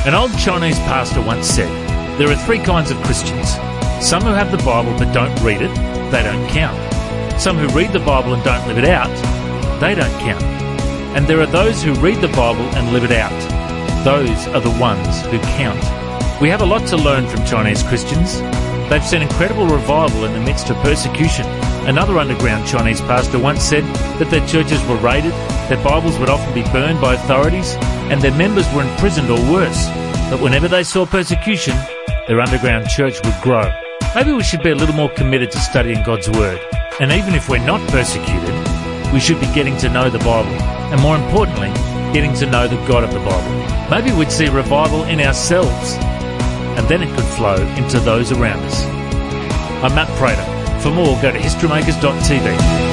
An old Chinese pastor once said, there are three kinds of Christians. Some who have the Bible but don't read it, they don't count. Some who read the Bible and don't live it out, they don't count. And there are those who read the Bible and live it out. Those are the ones who count. We have a lot to learn from Chinese Christians. They've seen incredible revival in the midst of persecution. Another underground Chinese pastor once said that their churches were raided, their Bibles would often be burned by authorities, and their members were imprisoned or worse. But whenever they saw persecution, their underground church would grow. Maybe we should be a little more committed to studying God's Word. And even if we're not persecuted, we should be getting to know the Bible. And more importantly, getting to know the God of the Bible. Maybe we'd see revival in ourselves, and then it could flow into those around us. I'm Matt Prater. For more, go to historymakers.tv.